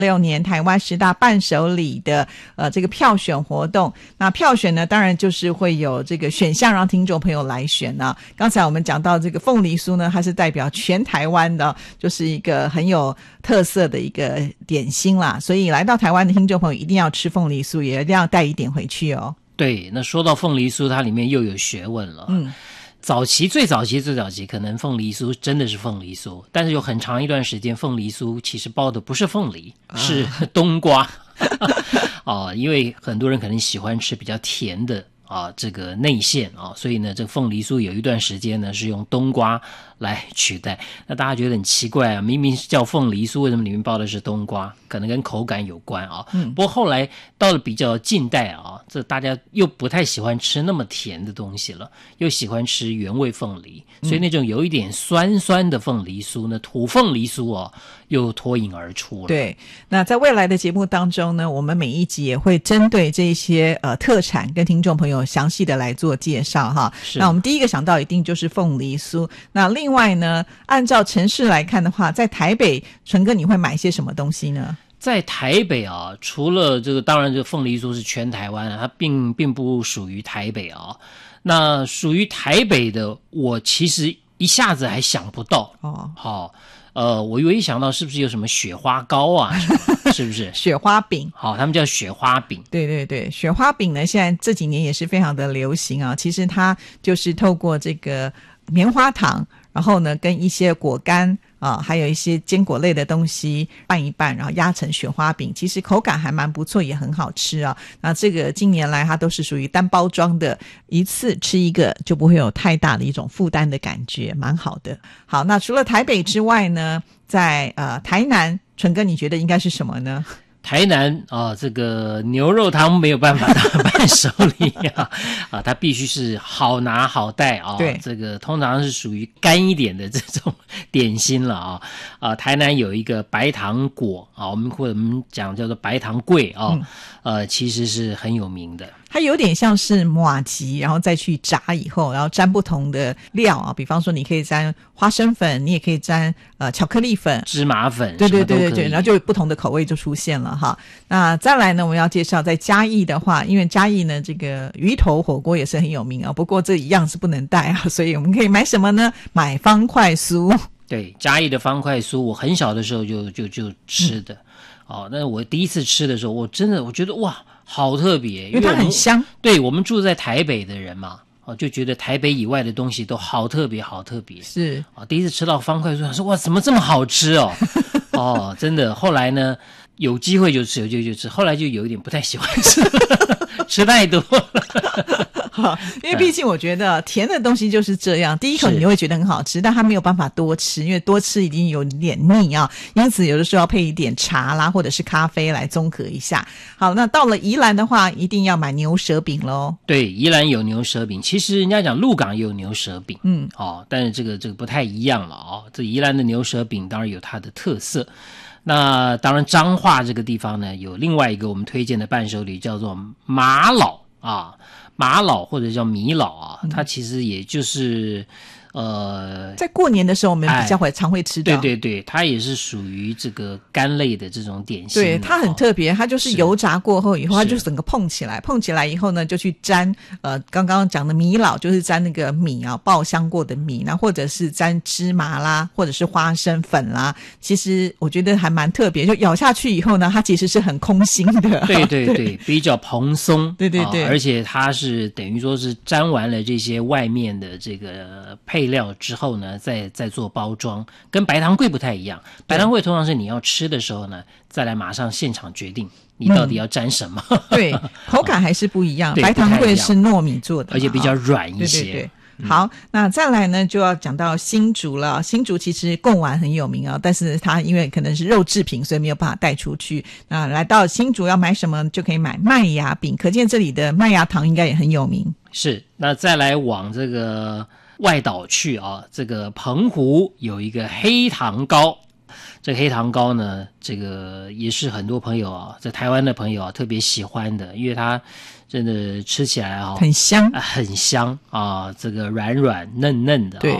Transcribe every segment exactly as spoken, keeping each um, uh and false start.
六年台湾十大伴手礼的呃这个票选活动。那票选呢，当然就是会有这个选项让听众朋友来选啊。刚才我们讲到这个凤梨酥呢，它是代表全台湾的，就是一个很有特色的一个点心啦，所以来到台湾的听众朋友一定要吃凤梨酥，也一定要带一点回去哦。 对，那说到凤梨酥，它里面又有学问了。嗯，早期最早期最早期可能凤梨酥真的是凤梨酥，但是有很长一段时间凤梨酥其实包的不是凤梨，啊、是冬瓜啊，因为很多人可能喜欢吃比较甜的啊这个内馅啊，所以呢这个凤梨酥有一段时间呢是用冬瓜来取代。那大家觉得很奇怪啊，明明是叫凤梨酥，为什么里面包的是冬瓜？可能跟口感有关啊。嗯，不过后来到了比较近代啊，这大家又不太喜欢吃那么甜的东西了，又喜欢吃原味凤梨，所以那种有一点酸酸的凤梨酥呢，土凤梨酥哦，又脱颖而出了。 对，那在未来的节目当中呢，我们每一集也会针对这些呃特产跟听众朋友详细的来做介绍哈。那我们第一个想到一定就是凤梨酥。那另外呢，按照城市来看的话，在台北，纯哥你会买些什么东西呢？ 在台北啊，除了这个，当然这个凤梨酥是全台湾啊，它并并不属于台北啊。那属于台北的，我其实一下子还想不到哦。好，呃，我唯一想到是不是有什么雪花糕啊？是不是雪花饼？ 好，他们叫雪花饼。 对对对，雪花饼呢，现在这几年也是非常的流行啊。其实它就是透过这个棉花糖，然后呢跟一些果干啊，还有一些坚果类的东西拌一拌，然后压成雪花饼，其实口感还蛮不错，也很好吃啊。那这个近年来它都是属于单包装的，一次吃一个就不会有太大的一种负担的感觉，蛮好的。好，那除了台北之外呢，在呃台南，纯哥你觉得应该是什么呢？ 台南啊，这个牛肉汤没有办法当伴手礼啊，啊，它必须是好拿好带啊。 对， 这个通常是属于干一点的这种点心了啊。啊，台南有一个白糖果啊，我们或者我们讲叫做白糖粿啊，嗯、呃，其实是很有名的。 它有点像是麻糬，然后再去炸以后，然后沾不同的料啊，比方说你可以沾花生粉，你也可以沾呃巧克力粉、 芝麻粉， 对对对对对，然后就有不同的口味就出现了哈。那再来呢，我们要介绍在嘉义的话，因为嘉义呢这个鱼头火锅也是很有名啊，不过这一样是不能带啊，所以我们可以买什么呢？买方块酥。对， 嘉义的方块酥，我很小的时候就就就吃的。嗯哦，那我第一次吃的时候，我真的我觉得哇，好特别， 因为它很香。 对，我们住在台北的人嘛，哦，就觉得台北以外的东西都好特别，好特别。 是啊、 哦，第一次吃到方块酥，说哇，怎么这么好吃哦？哦，真的。后来呢，有机会就吃，有机会就吃，后来就有一点不太喜欢吃，吃太多了。 因为毕竟我觉得甜的东西就是这样，第一口你会觉得很好吃，但它没有办法多吃，因为多吃已经有点腻啊，因此有的时候要配一点茶啦或者是咖啡来综合一下。好，那到了宜兰的话一定要买牛舌饼咯。 对，宜兰有牛舌饼，其实人家讲鹿港也有牛舌饼，嗯，哦，但是这个这个不太一样了哦。这宜兰的牛舌饼当然有它的特色。那当然彰化这个地方呢，有另外一个我们推荐的伴手礼叫做玛瑙啊，玛瑙或者叫米老啊，它其实也就是呃， 在过年的时候我们比较会、哎、常会吃到。 对对对，它也是属于这个干类的这种点心。 对，它很特别，它就是油炸过后以后，它就整个碰起来，碰起来以后呢，就去沾呃刚刚讲的米老，就是沾那个米啊，爆香过的米，那或者是沾芝麻啦，或者是花生粉啦。其实我觉得还蛮特别，就咬下去以后呢，它其实是很空心的。 对对 对, 对，比较蓬松。 对对对、 啊，而且它是等于说是沾完了这些外面的这个配料之后呢，再再做包装，跟白糖粿不太一样。白糖粿通常是你要吃的时候呢，再来马上现场决定你到底要沾什么。嗯、 对，口感还是不一样。白糖粿是糯米做的， 而且比较软一些。 对对对。好，那再来呢就要讲到新竹了。新竹其实贡丸很有名啊，但是它因为可能是肉制品，所以没有办法带出去。那来到新竹要买什么，就可以买麦芽饼，可见这里的麦芽糖应该也很有名。 是，那再来往这个外岛去啊，这个澎湖有一个黑糖糕。这个黑糖糕呢，这个也是很多朋友啊，在台湾的朋友啊特别喜欢的，因为它真的吃起来啊很香、 呃、很香啊，这个软软嫩嫩的啊。 对，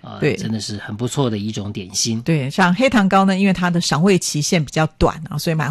呃， 对， 真的是很不错的一种点心。 对，像黑糖糕呢，因为它的赏味期限比较短啊，所以买